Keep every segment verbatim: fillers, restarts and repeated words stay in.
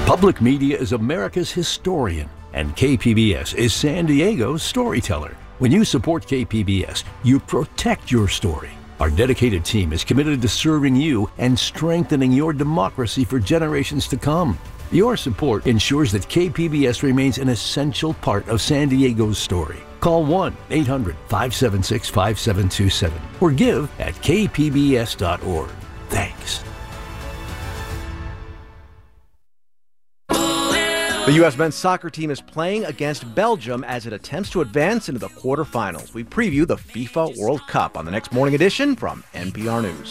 Public media is America's historian, and K P B S is San Diego's storyteller. When you support K P B S, you protect your story. Our dedicated team is committed to serving you and strengthening your democracy for generations to come. Your support ensures that K P B S remains an essential part of San Diego's story. Call one eight hundred five seven six five seven two seven or give at k p b s dot org. Thanks. The U S men's soccer team is playing against Belgium as it attempts to advance into the quarterfinals. We preview the FIFA World Cup on the next morning edition from N P R News.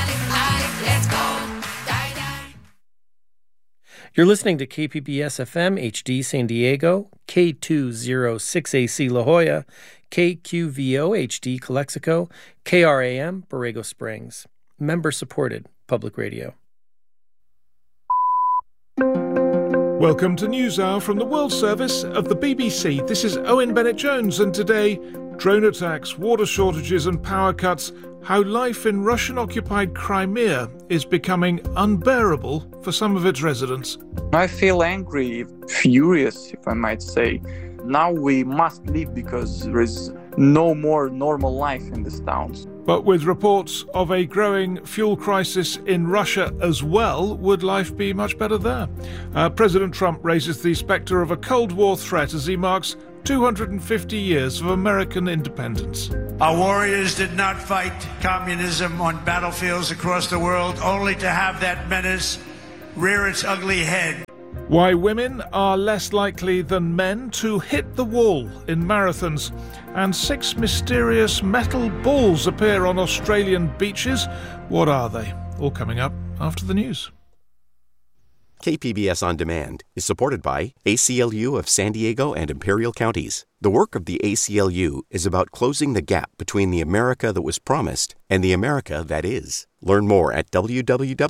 You're listening to K P B S F M H D San Diego, K two oh six A C La Jolla, K Q V O H D Calexico, K R A M Borrego Springs. Member-supported public radio. Welcome to NewsHour from the World Service of the B B C. This is Owen Bennett-Jones, and today, drone attacks, water shortages and power cuts, how life in Russian-occupied Crimea is becoming unbearable for some of its residents. I feel angry, furious, if I might say. Now we must leave because there is no more normal life in these towns. But with reports of a growing fuel crisis in Russia as well, would life be much better there? Uh, President Trump raises the spectre of a Cold War threat as he marks two hundred fifty years of American independence. Our warriors did not fight communism on battlefields across the world, only to have that menace rear its ugly head. Why women are less likely than men to hit the wall in marathons, and six mysterious metal balls appear on Australian beaches. What are they? All coming up after the news. K P B S On Demand is supported by A C L U of San Diego and Imperial Counties. The work of the A C L U is about closing the gap between the America that was promised and the America that is. Learn more at w w w